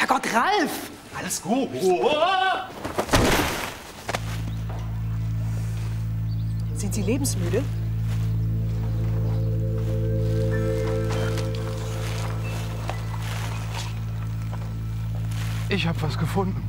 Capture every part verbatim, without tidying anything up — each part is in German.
Herrgott, Ralf! Alles gut. Sind Sie lebensmüde? Ich habe was gefunden.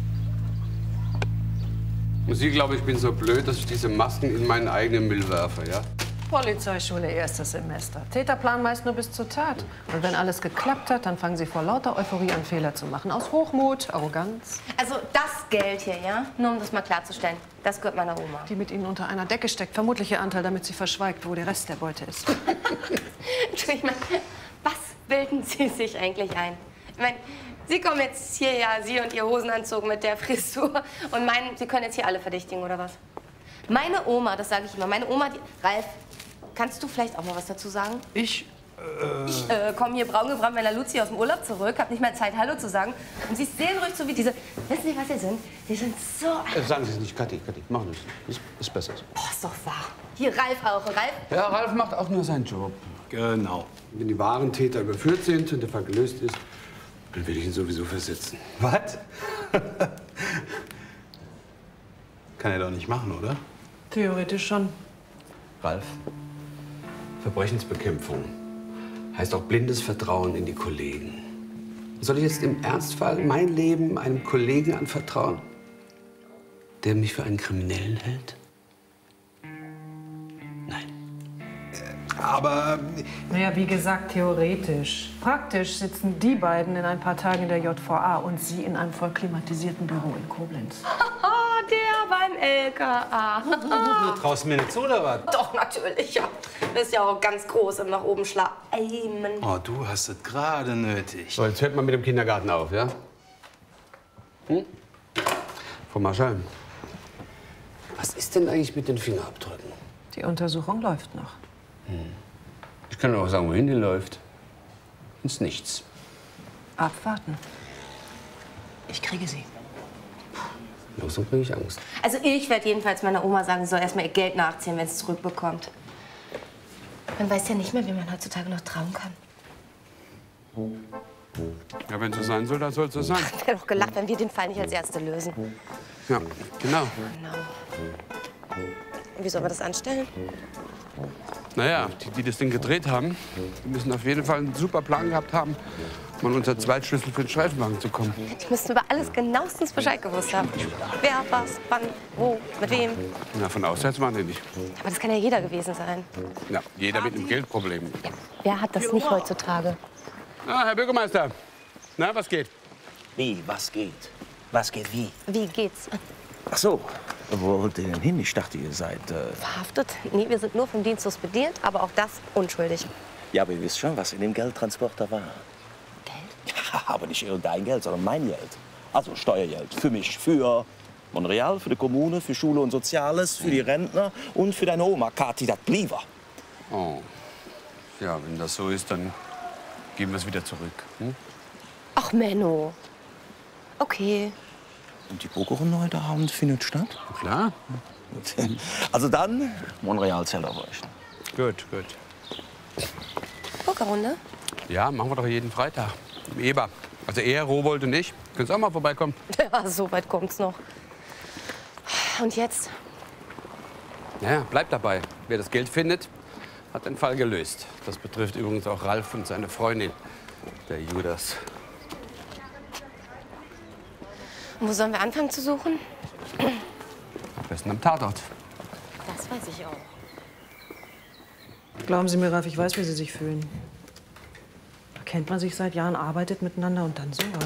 Und Sie glauben, ich bin so blöd, dass ich diese Masken in meinen eigenen Müll werfe, ja? Polizeischule, erstes Semester. Täterplan meist nur bis zur Tat. Und wenn alles geklappt hat, dann fangen sie vor lauter Euphorie an, Fehler zu machen. Aus Hochmut, Arroganz. Also das Geld hier, ja? Nur um das mal klarzustellen, das gehört meiner Oma. Die mit ihnen unter einer Decke steckt. Vermutlich ihr Anteil, damit sie verschweigt, wo der Rest der Beute ist. Ich meine, was bilden Sie sich eigentlich ein? Ich meine, Sie kommen jetzt hier, ja, Sie und Ihr Hosenanzug mit der Frisur und meinen, Sie können jetzt hier alle verdächtigen, oder was? Meine Oma, das sage ich immer, meine Oma, die... Ralf, kannst du vielleicht auch mal was dazu sagen? Ich, äh... Ich äh, komme hier braun gebrannt mit der Luzi aus dem Urlaub zurück, hab nicht mehr Zeit, Hallo zu sagen. Und sie ist sehr ruhig, so wie diese... Wissen Sie, was Sie sind? Die sind so... Äh, sagen Sie es nicht, Kathi, Kathi, mach nicht. Ist, ist besser so. Oh, ist doch wahr. Hier, Ralf auch. Ralf? Ja, Ralf macht auch nur seinen Job. Genau. Wenn die wahren Täter überführt sind und der Fall gelöst ist, dann will ich ihn sowieso versetzen. Was? Kann er doch nicht machen, oder? Theoretisch schon. Ralf, Verbrechensbekämpfung heißt auch blindes Vertrauen in die Kollegen. Soll ich jetzt im Ernstfall mein Leben einem Kollegen anvertrauen, der mich für einen Kriminellen hält? Aber... Naja, wie gesagt, theoretisch. Praktisch sitzen die beiden in ein paar Tagen in der J V A und Sie in einem voll klimatisierten Büro in Koblenz. Haha, der beim L K A. Du traust mir nicht zu, oder was? Doch, natürlich, ja. Du bist ja auch ganz groß im nach oben schlagen. Oh, du hast es gerade nötig. So, jetzt hört man mit dem Kindergarten auf, ja? Hm? Frau Marschall, was ist denn eigentlich mit den Fingerabdrücken? Die Untersuchung läuft noch. Ich kann doch auch sagen, wohin die läuft. Ins Nichts. Abwarten. Ich kriege sie. Langsam kriege ich Angst. Also ich werde jedenfalls meiner Oma sagen, sie soll erst mal ihr Geld nachziehen, wenn sie es zurückbekommt. Man weiß ja nicht mehr, wie man heutzutage noch trauen kann. Ja, wenn es so sein soll, dann soll es so sein. Ich hätte doch gelacht, wenn wir den Fall nicht als Erste lösen. Ja, genau. Genau. Und wie sollen wir das anstellen? Naja, die, die das Ding gedreht haben, die müssen auf jeden Fall einen super Plan gehabt haben, um an unser Zweitschlüssel für den Streifenwagen zu kommen. Die müssten über alles genauestens Bescheid gewusst haben. Wer, was, wann, wo, mit wem. Na, von auswärts waren die nicht. Aber das kann ja jeder gewesen sein. Ja, jeder mit einem Geldproblem. Ja. Wer hat das nicht heutzutage? Ah, Herr Bürgermeister, na, was geht? Wie, was geht? Was geht wie? Wie geht's? Ach so, wo wollt ihr denn hin? Ich dachte, ihr seid... Äh Verhaftet? Nee, wir sind nur vom Dienst suspendiert, aber auch das unschuldig. ja, aber ihr wisst schon, was in dem Geldtransporter war. Geld? Ja, aber nicht irgendein Geld, sondern mein Geld. Also Steuergeld. Für mich, für Monreal, für die Kommune, für Schule und Soziales, für die Rentner und für deine Oma, Kathi, das blieb. Oh. Ja, wenn das so ist, dann geben wir es wieder zurück. Hm? Ach, Menno. Okay. Und die Pokerrunde heute Abend findet statt? Klar. Also dann, Monreal zählt auf euch. Gut, gut. Pokerrunde? Ja, machen wir doch jeden Freitag. Im Eber. Also er, Rowold und ich. Könnt ihr auch mal vorbeikommen? Ja, so weit kommt's noch. Und jetzt? Naja, bleibt dabei. Wer das Geld findet, hat den Fall gelöst. Das betrifft übrigens auch Ralf und seine Freundin, der Judas. Und wo sollen wir anfangen zu suchen? Am besten am Tatort. Das weiß ich auch. Glauben Sie mir, Ralf, ich weiß, wie Sie sich fühlen. Da kennt man sich seit Jahren, arbeitet miteinander und dann sowas.